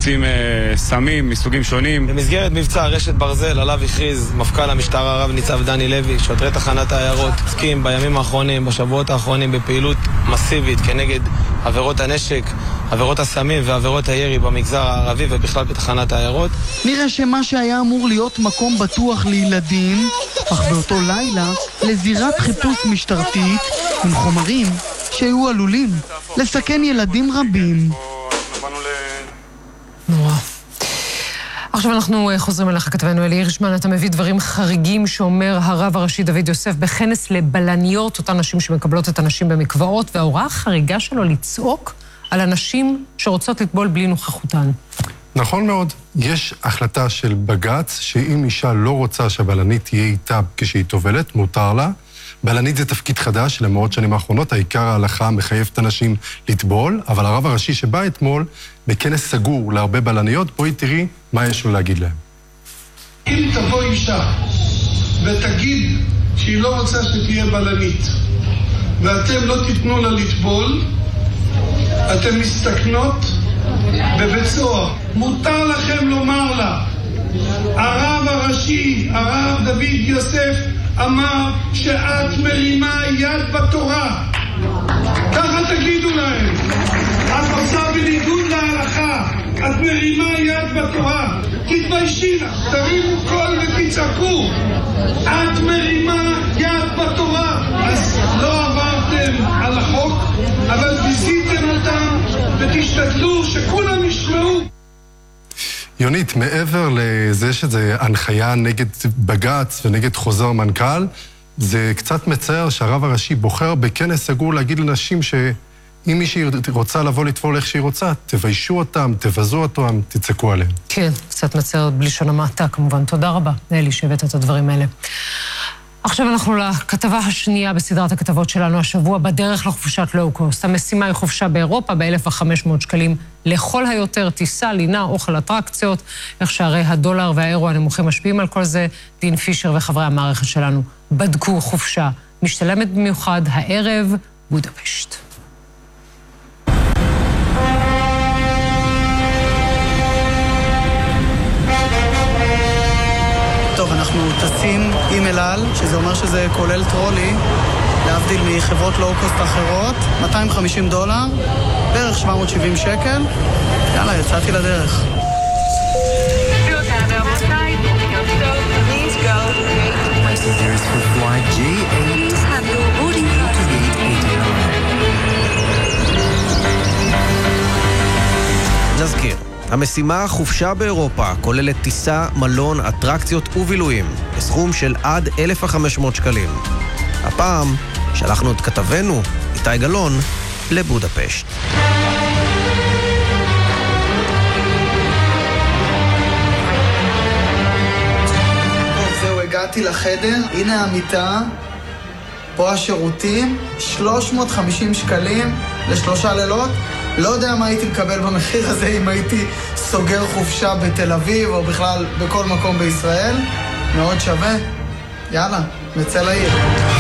מוצאים סמים מסוגים שונים. במסגרת מבצע רשת ברזל עליו הכריז מפכ"ל המשטרה הרב ניצב דני לוי, שוטרי תחנת העיירות עוסקים בימים האחרונים, בשבועות האחרונים, בפעילות מסיבית כנגד עבירות הנשק, עבירות הסמים ועבירות הירי במגזר הערבי ובכלל בתחנת העיירות. נראה שמה שהיה אמור להיות מקום בטוח לילדים, אך באותו לילה לזירת חיפוש משטרתית עם חומרים שהיו עלולים לסכן ילדים רבים. נורא. עכשיו אנחנו חוזרים אליך, כתבנו אלי הירשמן. אתה מביא דברים חריגים שאומר הרב הראשי דוד יוסף בכנס לבלניות, אותן נשים שמקבלות את הנשים במקוואות, וההוראה החריגה שלו לצעוק על אנשים שרוצות לטבול בלי נוכחותן. נכון מאוד. יש החלטה של בג"ץ שאם אישה לא רוצה שהבלנית תהיה איתה כשהיא טובלת, מותר לה. בלנית זה תפקיד חדש, למרות שנים האחרונות, העיקר ההלכה מחייב את הנשים לטבול, אבל הרב הראשי שבא אתמול בכנס סגור להרבה בלניות, בואי תראי מה יש לו להגיד להם. אם תבוא אישה ותגיד שהיא לא רוצה שתהיה בלנית, ואתם לא תיתנו לה לטבול, אתם מסתכנות בבית סוהר. מותר לכם לומר לה, הרב הראשי, הרב דוד יוסף, אמר שאת מרימה יד בתורה. ככה תגידו להם. את עושה בניגוד להלכה. את מרימה יד בתורה. תתביישי לך. תרימו קול ותצעקו. את מרימה יד בתורה. אז לא עברתם על החוק, אבל ביזיתם אותם, ותשתדלו שכולם ישמעו. יונית, מעבר לזה שזה הנחיה נגד בג"ץ ונגד חוזר מנכ"ל, זה קצת מצער שהרב הראשי בוחר בכנס סגור להגיד לנשים שאם מישהי רוצה לבוא לטבול איך שהיא רוצה, תביישו אותם, תבזו אותם, תצעקו עליהם. כן, קצת מצער בלשון המעטה כמובן. תודה רבה, אלי, שהבאת את הדברים האלה. עכשיו אנחנו לכתבה השנייה בסדרת הכתבות שלנו השבוע, בדרך לחופשת לואו-קוסט. המשימה היא חופשה באירופה ב-1,500 שקלים לכל היותר, טיסה, לינה, אוכל, אטרקציות. איך שהרי הדולר והאירו הנמוכים משפיעים על כל זה. דין פישר וחברי המערכת שלנו בדקו חופשה משתלמת במיוחד הערב, בודפשט. טוב, אנחנו טסים עם אל על, שזה אומר שזה כולל טרולי, להבדיל מחברות לואו-קוסט אחרות, $250, בערך 770 שקל. יאללה, יצאתי לדרך. נזכיר, המשימה חופשה באירופה כוללת טיסה, מלון, אטרקציות ובילויים, בסכום של עד 1,500 שקלים. הפעם שלחנו את כתבנו, איתי גלון, לבודפשט. זהו, הגעתי לחדר, הנה המיטה, פה השירותים, 350 שקלים ל3 לילות. לא יודע מה הייתי מקבל במחיר הזה אם הייתי סוגר חופשה בתל אביב או בכלל בכל מקום בישראל. מאוד שווה. יאללה, נצא לעיר.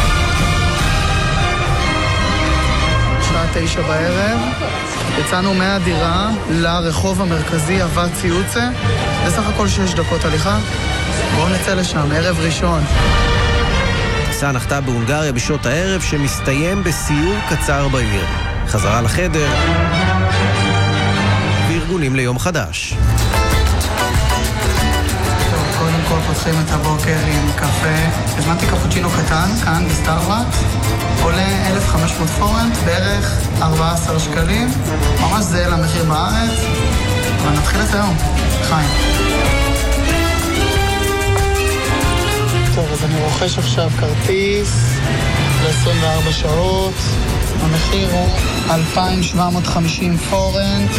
שעה 9 בערב. יצאנו מהדירה לרחוב המרכזי אבא ציוצה. בסך הכל 6 דקות הליכה. בואו נצא לשם, ערב ראשון. טיסה נחתה בהונגריה בשעות הערב שמסתיים בסיור קצר בעיר. חזרה לחדר וארגונים ליום חדש. קודם כל פותחים את הבוקר עם קפה. הזמנתי קפוצ'ינו קטן, כאן בסטארבקס. עולה 1,500 פורנט, בערך 14 שקלים. ממש זהה למחיר בארץ. אבל נתחיל את היום. חיים. טוב, אז אני רוכש עכשיו כרטיס ל-24 שעות. המחיר הוא 2,750 פורנט.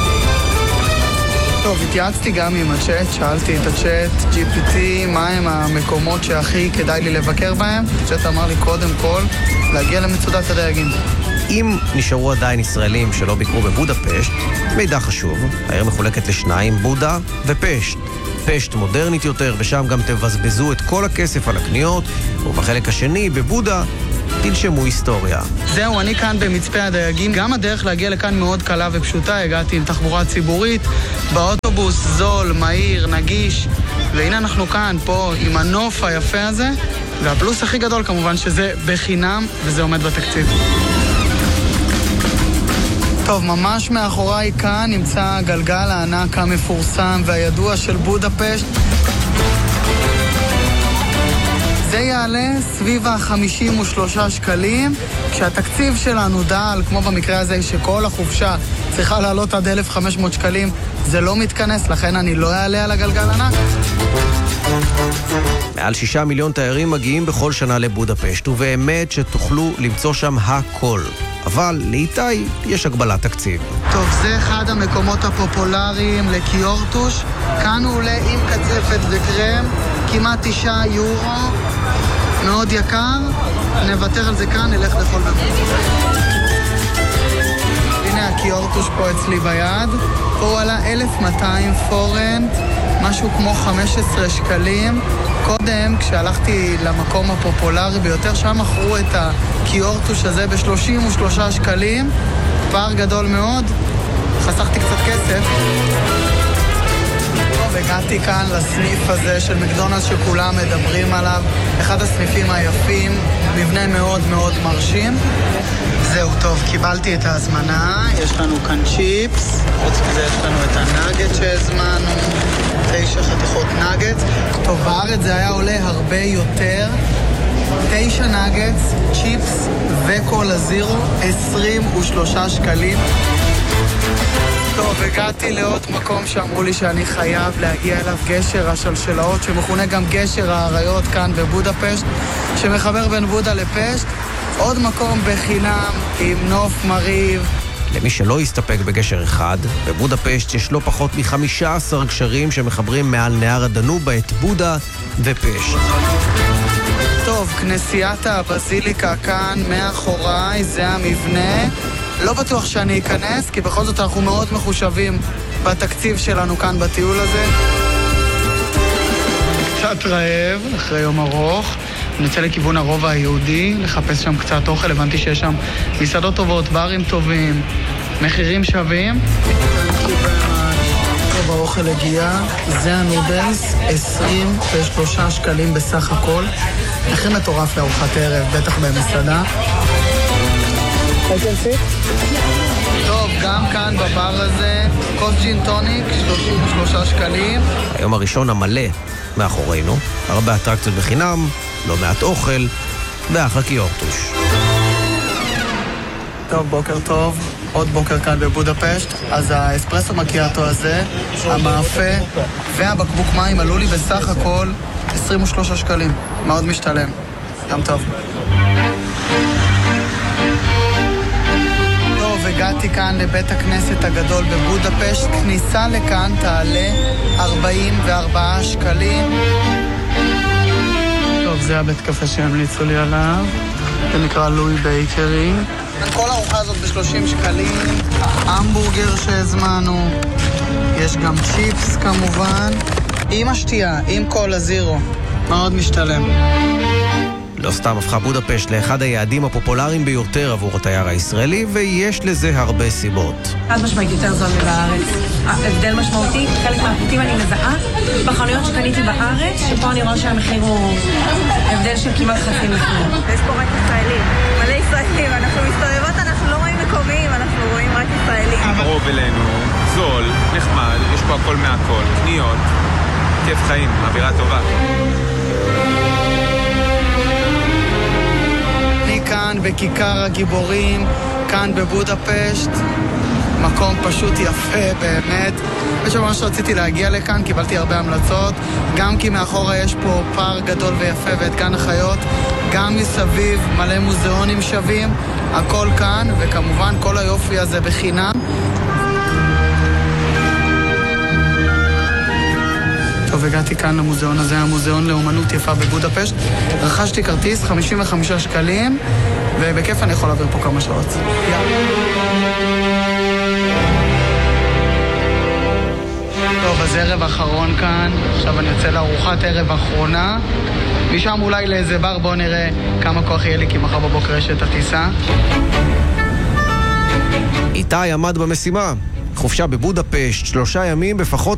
טוב, התייעצתי גם עם הצ'אט, שאלתי את הצ'אט GPT מה הם המקומות שהכי כדאי לי לבקר בהם. הצ'אט אמר לי קודם כל להגיע למצודת הדייגים. אם נשארו עדיין ישראלים שלא ביקרו בבודפשט, מידע חשוב, העיר מחולקת לשניים, בודה ופשט. פשט מודרנית יותר, ושם גם תבזבזו את כל הכסף על הקניות, ובחלק השני, בבודה, תנשמו היסטוריה. זהו, אני כאן במצפה הדייגים. גם הדרך להגיע לכאן מאוד קלה ופשוטה. הגעתי עם תחבורה ציבורית. באוטו אוטובוס זול, מהיר, נגיש, והנה אנחנו כאן, פה, עם הנוף היפה הזה, והפלוס הכי גדול כמובן שזה בחינם, וזה עומד בתקציב. טוב, ממש מאחוריי כאן נמצא הגלגל הענק המפורסם והידוע של בודפשט. זה יעלה סביב ה-53 שקלים, כשהתקציב שלנו דל, כמו במקרה הזה שכל החופשה צריכה לעלות עד 1,500 שקלים, זה לא מתכנס, לכן אני לא אעלה על הגלגל ענק. מעל 6 מיליון תיירים מגיעים בכל שנה לבודפשט, ובאמת שתוכלו למצוא שם הכל. אבל לאיתי יש הגבלת תקציב. טוב, זה אחד המקומות הפופולריים לקיורטוש. כאן הוא עולה עם קצפת וקרם, כמעט 9 יורו. מאוד יקר. נוותר על זה כאן, נלך לאכול במקום. הנה הקיורטוש פה אצלי ביד. פה הוא עלה 1,200 פורנט, משהו כמו 15 שקלים. קודם, כשהלכתי למקום הפופולרי ביותר, שם מכרו את הקיורטוש הזה ב-33 שקלים. פער גדול מאוד. חסכתי קצת כסף. הגעתי כאן לסניף הזה של מקדונלדס שכולם מדברים עליו. אחד הסניפים היפים, מבנה מאוד מאוד מרשים. זהו, טוב, קיבלתי את ההזמנה. יש לנו כאן צ'יפס. חוץ מזה יש לנו את הנאגט שהזמנו. 9 חתיכות נאגט. טוב, בארץ זה היה עולה הרבה יותר. 9 נאגטס, צ'יפס וקולה זירו, 23 שקלים. טוב, הגעתי לעוד מקום שאמרו לי שאני חייב להגיע אליו, גשר השלשלאות, שמכונה גם גשר האריות כאן בבודפשט, שמחבר בין בודה לפשט. עוד מקום בחינם עם נוף מריב. למי שלא יסתפק בגשר אחד, בבודפשט יש לא פחות מ-15 גשרים שמחברים מעל נהר הדנובה את בודה ופשט. טוב, כנסיית הבזיליקה כאן מאחוריי, זה המבנה. לא בטוח שאני אכנס, כי בכל זאת אנחנו מאוד מחושבים בתקציב שלנו כאן בטיול הזה. קצת רעב, אחרי יום ארוך. אני יוצא לכיוון הרובע היהודי, לחפש שם קצת אוכל. הבנתי שיש שם מסעדות טובות, ברים טובים, מחירים שווים. טוב, האוכל הגיע. זה הנודלס, 23 שקלים בסך הכל. הכי מטורף לארוחת ערב, בטח במסעדה. טוב, גם כאן בבר הזה, כוס ג'ין טוניק, 33 שקלים. היום הראשון המלא מאחורינו, הרבה אטרקציות בחינם, לא מעט אוכל, ואחלה קיורטוש. טוב, בוקר טוב. עוד בוקר כאן בבודפשט. אז האספרסו מקיאטו הזה, המאפה והבקבוק מים עלו לי בסך הכל 23 שקלים. מאוד משתלם. גם טוב. טוב, הגעתי כאן לבית הכנסת הגדול בבודפשט. כניסה לכאן תעלה 44 שקלים. טוב, זה הבית קפה שהמליצו לי עליו. זה נקרא לואי בייקרי. כל הארוחה הזאת ב-30 שקלים. המבורגר שהזמנו. יש גם צ'יפס כמובן. עם השתייה, עם קולה זירו. מאוד משתלם. לא סתם הפכה בודפשט לאחד היעדים הפופולריים ביותר עבור התייר הישראלי, ויש לזה הרבה סיבות. חד משמעית יותר זול מבארץ. הבדל משמעותי, חלק מהפריטים אני מזהה בחנויות שקניתי בארץ, שפה אני רואה שהמחיר הוא הבדל של כמעט חצי מחיר. יש פה רק ישראלים, מלא ישראלים, אנחנו מסתובבות, אנחנו לא רואים מקומיים, אנחנו רואים רק ישראלים. קרוב אלינו, זול, נחמד, יש פה הכל מהכל, קניות, כיף חיים, אווירה טובה. כאן בכיכר הגיבורים, כאן בבודפשט, מקום פשוט יפה באמת. ממש רציתי להגיע לכאן, קיבלתי הרבה המלצות, גם כי מאחורה יש פה פארק גדול ויפה ואת גן החיות, גם מסביב מלא מוזיאונים שווים, הכל כאן, וכמובן כל היופי הזה בחינם. טוב, הגעתי כאן למוזיאון הזה, המוזיאון לאומנות יפה בבודפשט. רכשתי כרטיס, 55 שקלים, ובכיף אני יכול להעביר פה כמה שעות. טוב, אז ערב אחרון כאן, עכשיו אני יוצא לארוחת ערב אחרונה, משם אולי לאיזה בר, בואו נראה כמה כוח יהיה לי, כי מחר בבוקר יש את הטיסה. איתי עמד במשימה, חופשה בבודפשט, 3 ימים בפחות